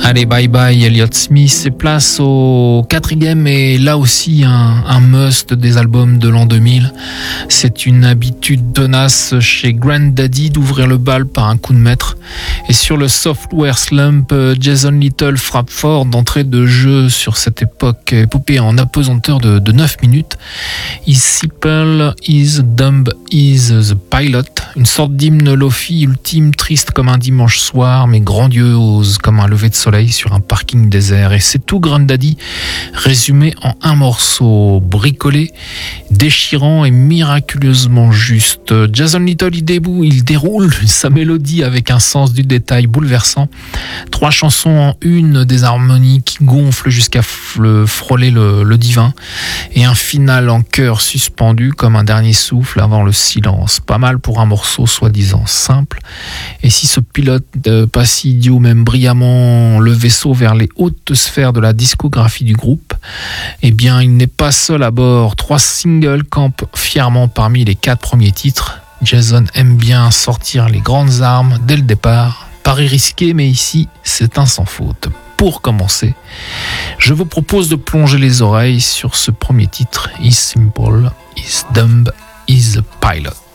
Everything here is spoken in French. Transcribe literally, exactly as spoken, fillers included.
Allez, bye bye Elliott Smith, et place au quatrième et là aussi un, un must des albums de l'an deux mille. C'est une habitude tenace chez Grandaddy d'ouvrir le bal par un coup de maître. Et sur le Software Slump, Jason Little frappe fort d'entrée de jeu sur cette époque épopée en apesanteur de, de neuf minutes. Is Simple, Is Dumb, Is the Pilot, une sorte d'hymne lofi ultime, triste comme un dimanche soir, mais grandiose comme un lever de soleil sur un parking désert. Et c'est tout Grandaddy résumé en un morceau bricolé, déchirant et miraculeusement juste. Jason Little, il, débou, il déroule sa mélodie avec un sens du détail bouleversant. Trois chansons en une, des harmonies qui gonflent jusqu'à frôler le, le divin, et un final en chœur suspendu comme un dernier souffle avant le silence. Pas mal pour un morceau soi-disant simple. Et si ce pilote euh, pas si idiot, même brillamment le vaisseau vers les hautes sphères de la discographie du groupe, eh bien il n'est pas seul à bord. Trois singles campent fièrement parmi les quatre premiers titres. Jason aime bien sortir les grandes armes dès le départ. Pari risqué, mais ici c'est un sans faute. Pour commencer, je vous propose de plonger les oreilles sur ce premier titre, Is Simple, Is Dumb, Is a Pilot.